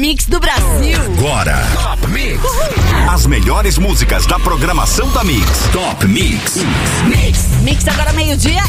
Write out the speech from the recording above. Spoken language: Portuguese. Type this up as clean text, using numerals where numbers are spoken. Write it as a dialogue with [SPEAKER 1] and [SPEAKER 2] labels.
[SPEAKER 1] Mix do Brasil.
[SPEAKER 2] Agora, Top Mix. As melhores músicas da programação da Mix. Top Mix.
[SPEAKER 1] Mix agora meio-dia